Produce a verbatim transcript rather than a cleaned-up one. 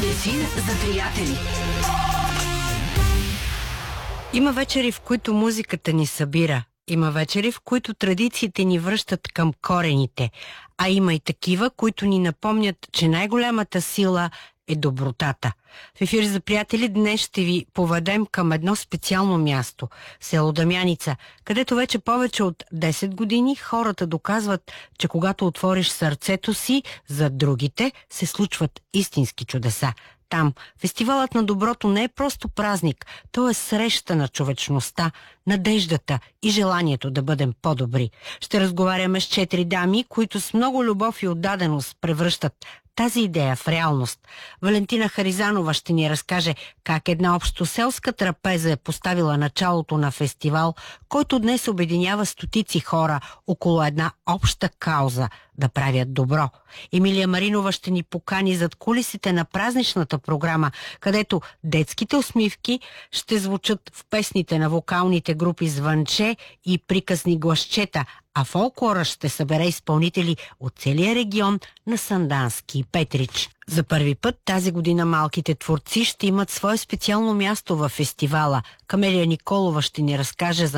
Чудесин за приятели. Има вечери, в които музиката ни събира. Има вечери, в които традициите ни връщат към корените. А има и такива, които ни напомнят, че най-голямата сила е добротата. В ефир за приятели днес ще ви поведем към едно специално място – село Дамяница, където вече повече от десет години хората доказват, че когато отвориш сърцето си за другите, се случват истински чудеса. Там фестивалът на доброто не е просто празник, то е среща на човечността, надеждата и желанието да бъдем по-добри. Ще разговаряме с четири дами, които с много любов и отдаденост превръщат тази идея в реалност. Валентина Харизанова ще ни разкаже как една общоселска трапеза е поставила началото на фестивал, който днес обединява стотици хора около една обща кауза – да правят добро. Емилия Маринова ще ни покани зад кулисите на празничната програма, където детските усмивки ще звучат в песните на вокалните групи Звънче и приказни гласчета, а фолклора ще събере изпълнители от целия регион на Сандански и Петрич. За първи път тази година малките творци ще имат свое специално място във фестивала. Камелия Николова ще ни разкаже за